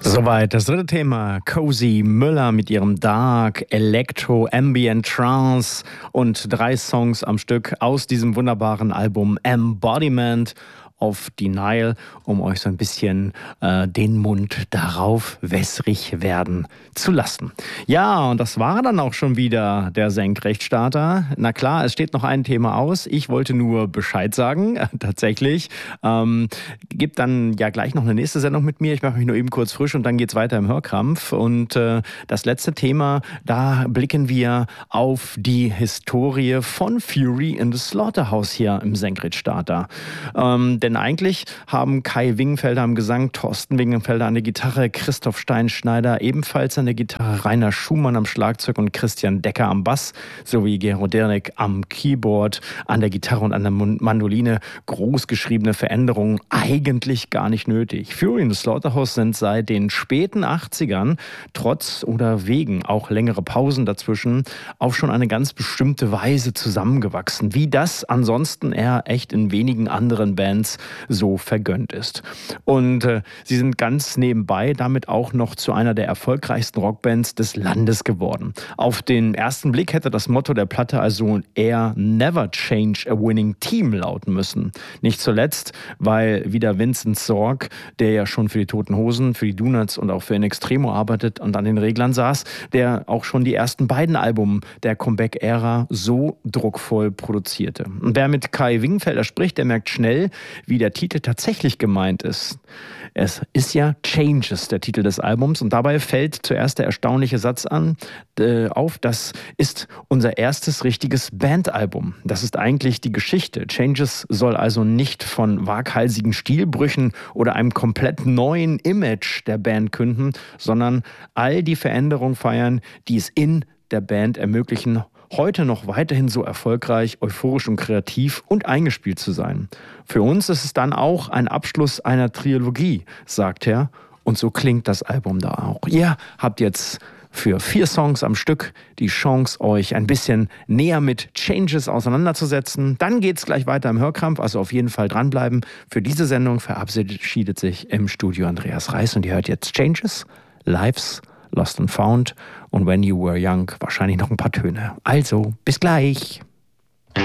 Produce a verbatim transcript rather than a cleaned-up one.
Soweit das dritte Thema. Cozy Müller mit ihrem Dark Electro Ambient Trance und drei Songs am Stück aus diesem wunderbaren Album Embodiment of Denial, um euch so ein bisschen äh, den Mund darauf wässrig werden zu lassen. Ja, und das war dann auch schon wieder der Senkrechtstarter. Na klar, es steht noch ein Thema aus. Ich wollte nur Bescheid sagen, äh, tatsächlich. Ähm, gibt dann ja gleich noch eine nächste Sendung mit mir. Ich mache mich nur eben kurz frisch und dann geht's weiter im Hörkrampf. Und äh, das letzte Thema, da blicken wir auf die Historie von Fury in the Slaughterhouse hier im Senkrechtstarter. Ähm, denn Denn eigentlich haben Kai Wingenfelder am Gesang, Thorsten Wingenfelder an der Gitarre, Christoph Steinschneider ebenfalls an der Gitarre, Rainer Schumann am Schlagzeug und Christian Decker am Bass sowie Gero Derneck am Keyboard, an der Gitarre und an der Mandoline großgeschriebene Veränderungen eigentlich gar nicht nötig. Fury in the Slaughterhouse sind seit den späten achtzigern trotz oder wegen auch längere Pausen dazwischen auf schon eine ganz bestimmte Weise zusammengewachsen, wie das ansonsten eher echt in wenigen anderen Bands so vergönnt ist. Und äh, sie sind ganz nebenbei damit auch noch zu einer der erfolgreichsten Rockbands des Landes geworden. Auf den ersten Blick hätte das Motto der Platte also eher Never Change a Winning Team lauten müssen. Nicht zuletzt, weil wieder Vincent Sorg, der ja schon für die Toten Hosen, für die Donuts und auch für In Extremo arbeitet und an den Reglern saß, der auch schon die ersten beiden Alben der Comeback-Ära so druckvoll produzierte. Und wer mit Kai Wingenfelder spricht, der merkt schnell, wie der Titel tatsächlich gemeint ist. Es ist ja Changes, der Titel des Albums, und dabei fällt zuerst der erstaunliche Satz an, äh, auf, das ist unser erstes richtiges Bandalbum. Das ist eigentlich die Geschichte. Changes soll also nicht von waghalsigen Stilbrüchen oder einem komplett neuen Image der Band künden, sondern all die Veränderungen feiern, die es in der Band ermöglichen, heute noch weiterhin so erfolgreich, euphorisch und kreativ und eingespielt zu sein. Für uns ist es dann auch ein Abschluss einer Trilogie, sagt er. Und so klingt das Album da auch. Ihr habt jetzt für vier Songs am Stück die Chance, euch ein bisschen näher mit Changes auseinanderzusetzen. Dann geht's gleich weiter im Hörkrampf, also auf jeden Fall dranbleiben. Für diese Sendung verabschiedet sich im Studio Andreas Reis und ihr hört jetzt Changes, Lives, Lost and Found und When You Were Young, wahrscheinlich noch ein paar Töne. Also, bis gleich.